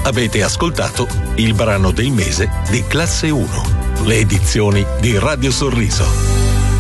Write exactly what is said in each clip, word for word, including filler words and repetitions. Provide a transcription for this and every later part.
Avete ascoltato il brano del mese di Classe uno, le edizioni di Radio Sorriso.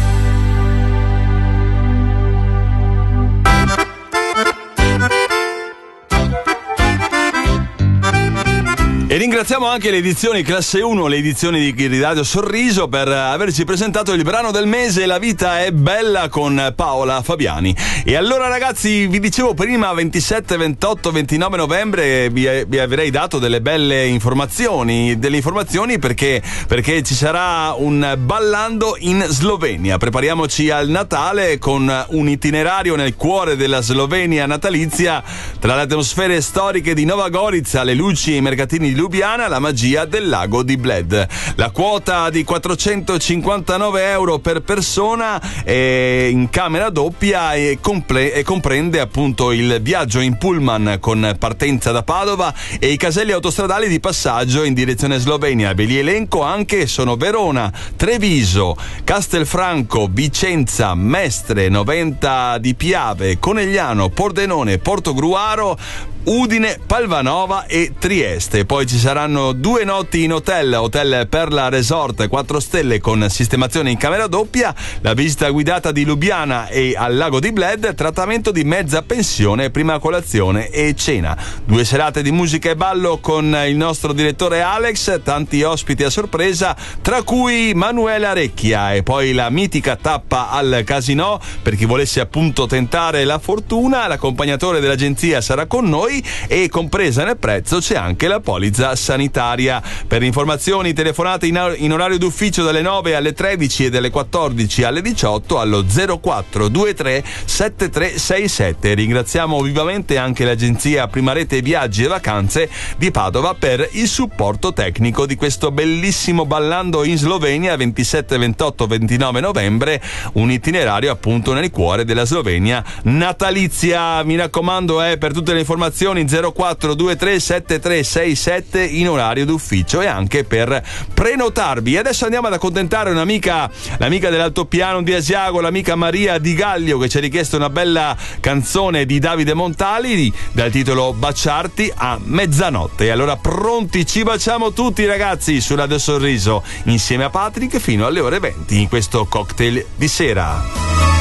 E ringraziamo anche le edizioni Classe uno, le edizioni di Radio Sorriso, per averci presentato il brano del mese La vita è bella con Paola Fabiani. E allora ragazzi, vi dicevo prima ventisette, ventotto, ventinove novembre vi, vi avrei dato delle belle informazioni, delle informazioni perché, perché ci sarà un ballando in Slovenia. Prepariamoci al Natale con un itinerario nel cuore della Slovenia natalizia, tra le atmosfere storiche di Nova Gorica, le luci e i mercatini di Lubiana, la magia del lago di Bled. La quota di quattrocentocinquantanove euro per persona è in camera doppia e, comple- e comprende appunto il viaggio in pullman con partenza da Padova e i caselli autostradali di passaggio in direzione Slovenia. Ve li elenco anche: sono Verona, Treviso, Castelfranco, Vicenza, Mestre, Noventa di Piave, Conegliano, Pordenone, Portogruaro, Udine, Palvanova e Trieste. Poi ci saranno due notti in hotel, Hotel Perla Resort quattro stelle con sistemazione in camera doppia, la visita guidata di Lubiana e al lago di Bled, trattamento di mezza pensione, prima colazione e cena. Due serate di musica e ballo con il nostro direttore Alex, tanti ospiti a sorpresa, tra cui Manuela Recchia, e poi la mitica tappa al Casinò per chi volesse appunto tentare la fortuna. L'accompagnatore dell'agenzia sarà con noi e compresa nel prezzo c'è anche la polizza sanitaria. Per informazioni telefonate in, in orario d'ufficio dalle nove alle tredici e dalle quattordici alle diciotto allo zero quattro due tre sette tre sei sette. Ringraziamo vivamente anche l'agenzia Prima Rete Viaggi e Vacanze di Padova per il supporto tecnico di questo bellissimo ballando in Slovenia ventisette, ventotto, ventinove novembre, un itinerario appunto nel cuore della Slovenia natalizia. Mi raccomando, eh, per tutte le informazioni zero quattro due tre sette tre sei sette in orario d'ufficio e anche per prenotarvi. E adesso andiamo ad accontentare un'amica, l'amica dell'altopiano di Asiago, l'amica Maria Di Gaglio, che ci ha richiesto una bella canzone di Davide Montali dal titolo Baciarti a mezzanotte. E allora pronti, ci baciamo tutti ragazzi su Radio Sorriso insieme a Patrick fino alle ore venti in questo cocktail di sera.